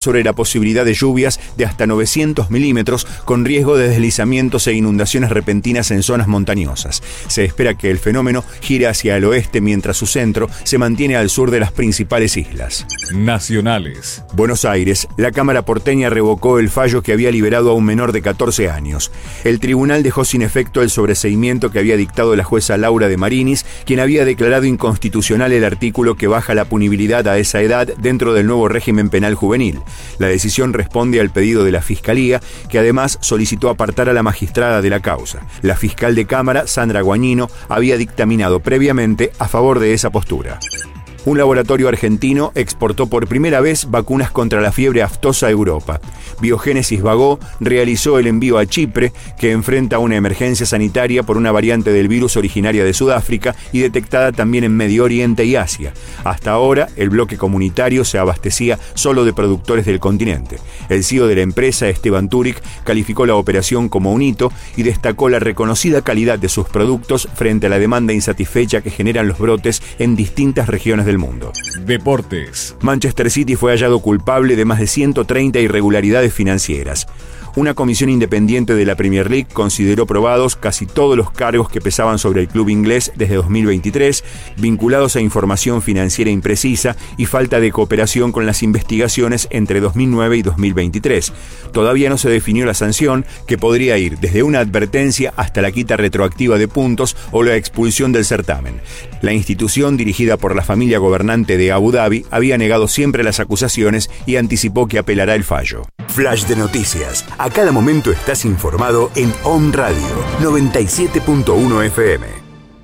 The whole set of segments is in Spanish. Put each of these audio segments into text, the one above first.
sobre la posibilidad de lluvias de hasta 900 milímetros, con riesgo de deslizamientos e inundaciones repentinas en zonas montañosas. Se espera que el fenómeno gire hacia el oeste mientras su centro se mantiene al sur de las principales islas. Nacionales. Buenos Aires. La Cámara porteña revocó el fallo que había liberado a un menor de 14 años. El tribunal dejó sin efecto el sobreseimiento que había dictado la jueza Laura de Marinis, quien había declarado inconstitucional el artículo que baja la punibilidad a esa edad dentro del nuevo régimen penal juvenil. La decisión responde al pedido de la Fiscalía, que además solicitó apartar a la magistrada de la causa. La fiscal de Cámara, Sandra Guañino, había dictaminado previamente a favor de esa postura. Un laboratorio argentino exportó por primera vez vacunas contra la fiebre aftosa a Europa. Biogénesis Vagó realizó el envío a Chipre, que enfrenta una emergencia sanitaria por una variante del virus originaria de Sudáfrica y detectada también en Medio Oriente y Asia. Hasta ahora, el bloque comunitario se abastecía solo de productores del continente. El CEO de la empresa, Esteban Túric, calificó la operación como un hito y destacó la reconocida calidad de sus productos frente a la demanda insatisfecha que generan los brotes en distintas regiones del mundo. Deportes. Manchester City fue hallado culpable de más de 130 irregularidades financieras. Una comisión independiente de la Premier League consideró probados casi todos los cargos que pesaban sobre el club inglés desde 2023, vinculados a información financiera imprecisa y falta de cooperación con las investigaciones entre 2009 y 2023. Todavía no se definió la sanción, que podría ir desde una advertencia hasta la quita retroactiva de puntos o la expulsión del certamen. La institución, dirigida por la familia gobernante de Abu Dhabi, había negado siempre las acusaciones y anticipó que apelará el fallo. Flash de noticias. A cada momento estás informado en OM Radio 97.1 FM.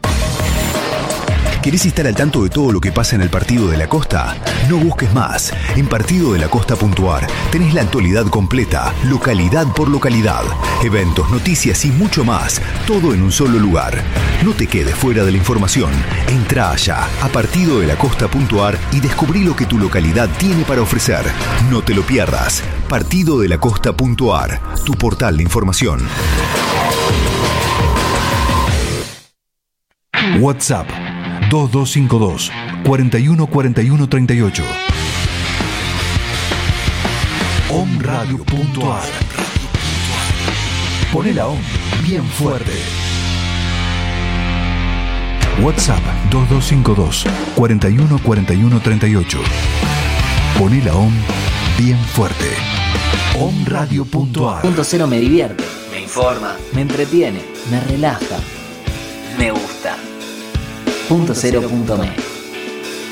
¿Querés estar al tanto de todo lo que pasa en el Partido de la Costa? No busques más. En partidodelacosta.ar tenés la actualidad completa, localidad por localidad, eventos, noticias y mucho más, todo en un solo lugar. No te quedes fuera de la información. Entra allá a partidodelacosta.ar y descubrí lo que tu localidad tiene para ofrecer. No te lo pierdas. Partidodelacosta.ar, tu portal de información. WhatsApp 2252 41 41 38. omradio.ar. Poné la OM bien fuerte. WhatsApp 2252 41 41 38. Poné la OM bien fuerte. omradio.ar. Punto Cero me divierte, me informa, me entretiene, me relaja, me gusta. .0.me